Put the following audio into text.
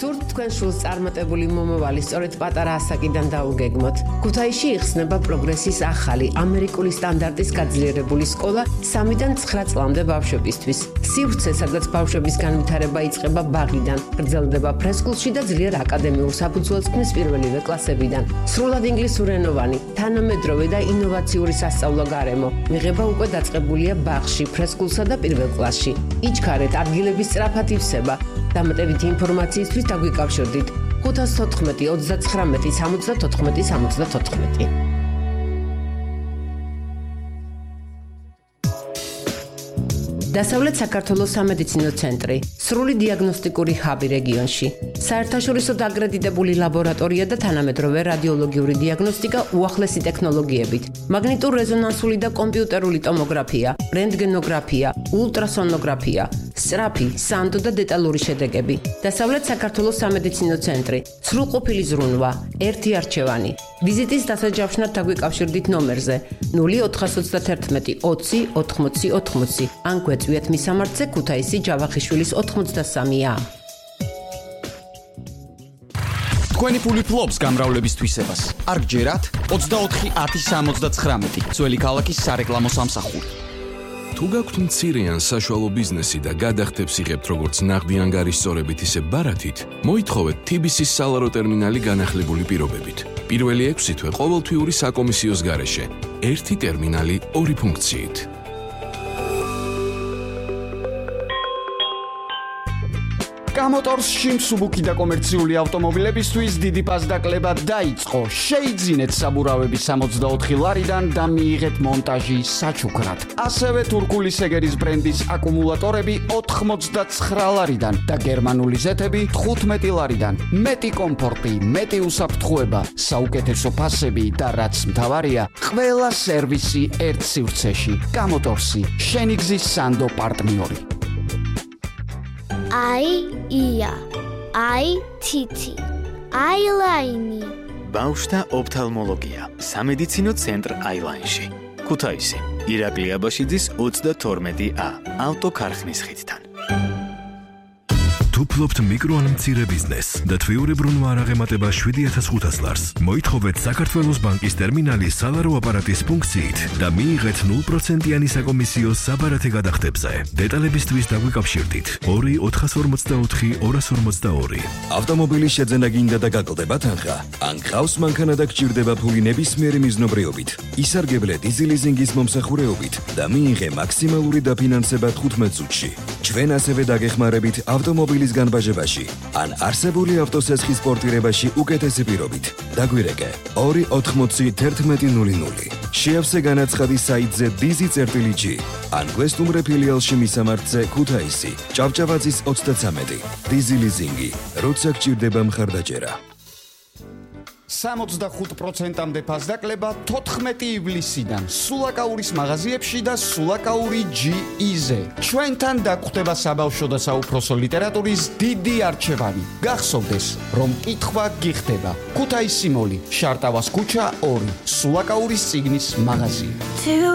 სურთ თქვენ შულს წარმატებული მომავალი სწორედ პატარა ასაკიდან დაუგეგმოთ. ქუთაისში იხსნება პროგრესის ახალი ამერიკული სტანდარტის გაძლიერებული სკოლა 3-დან 9 წლამდე ბავშვებისთვის. სივრცე, სადაც ბავშვების განვითარება იწყება ბაღიდან, გრძელდება ფრესკულში და ძლიერ აკადემიურ საფუძველს ქმნის პირველივე კლასებიდან. სრულად ინგლისურენოვანი, თანამედროვე და ინოვაციური სასწავლო გარემო. მიღება უკვე დაწყებულია ბაღში, ფრესკულსა და პირველ კლასში. იჩქარეთ, ადგილების სწრაფად ივსება. დამატებითი ინფორმაციისთვის დაგვიკავშირდით 514 39 74 74. დასავლეთ საქართველოს სამედიცინო ცენტრი, სრული დიაგნოსტიკური ჰაბი რეგიონში, საერთაშორისო დაკრედიტებული ლაბორატორია და თანამედროვე რადიოლოგიური დიაგნოსტიკა უახლესი ტექნოლოგიებით, მაგნიტურ-რეზონანსული და კომპიუტერული ტომოგრაფია, რენტგენოგრაფია, ულტრასონოგრაფია, სწრაფი, სანდო და დეტალური შედეგები. დასავლეთ საქართველოს სამედიცინო ცენტრი, სრულყოფილი ზრუნვა, ერთი არჩევანი. ვიზიტის დასაჯავშნად დაგვიკავშირდით ნომერზე 0431 20 80 80 ან გვეწვიეთ მისამართზე ქუთაისი ჯავახიშვილის 83-ა. თქვენი ფული ფლობს გამრავლების თვისებას. არ გჯერათ 24 10 79 ძველი ქალაქის სარეკლამო სამსახური. თუ გაქვთ მცირე ან საშუალო ბიზნესი და გადახდებს იღებთ როგორც ნაღდი ანგარიშსწორებით ისე ბარათით, მოითხოვეთ TBC-ის სალარო ტერმინალი განახლებული პირობებით. პირველი 6 თვე ყოველთვიური საკომისიოს გარეშე. ერთი ტერმინალი, ორი ფუნქციით. გამოტორსში მსუბუქი და კომერციული ავტომობილებისთვის დიდი პასდაკლება დაიწყო. შეიძინეთ საბურავები 64 ლარიდან და მიიღეთ მონტაჟი საჩუქრად. ასევე თურქული სეგერის ბრენდის აკუმულატორები 89 ლარიდან და გერმანული ზეთები 15 ლარიდან. მეტი კომფორტი, მეტი უსაფრთხოება, საუკეთესო ფასები და რაც მთავარია, ყველა სერვისი ერთ სივრცეში. გამოტორსი, შენი გზის სანდო პარტნიორი. ია, თითი, აილაინი. ბავშვთა ოფთალმოლოგია, სამედიცინო ცენტრ აილაინში. ქუთაისი, ირაკლი აბაშიძის 32A, ავტოქარხნის ხიდთან. თუ ფლობთ მიკრო ან მცირე ბიზნესს და თვიურიბრუნვა არ აღემატება 7500 ლარს, მოითხოვეთ საქართველოს ბანკის ტერმინალი სალარო აპარატის ფუნქციით და მიიღეთ 0%-იანი საკომისიო საბარათე გადახდებზე. დეტალებისთვის დაგვიკავშირდით 2 444 242. ავტომობილის შეძენა გინდა და გაკლდება თანხა, ან გყავს მანქანა და გჭირდება ფული ნებისმიერი მიზნობრიობით. ისარგებლე დიზელიზინგის მომსახურეობით და მიიღე მაქსიმალური დაფინანსება 15 წუთში. ჩვენ ასევე დაგეხმარებით ავტომობილის განბაჟებაში ან არსებული ავტოსესხის პორტირებაში უკეთესი პირობით. დაგვირეკე 280 შეავსე განაცხადი საიტზე dizi.g ან გვესტუმრე ფილიალში მისამართზე ქუთაისი, ჭავჭავაძის 33. Dizi ლიზინგი, როცა გჭირდება მხარდაჭერა. 65%-ამდე პასდაკლება 14 ივლისიდან სულაკაურის მაღაზიებში და სულაკაური GE-ზე. ჩვენთან დაგხვდება საბავშვო და საუფროსო ლიტერატურის დიდი არჩევანი. გახსოვდეს, რომ კითხვა გიხდება. ქუთაისი მოლი, შარტავას ქუჩა 2, სულაკაურის წიგნის მაღაზია.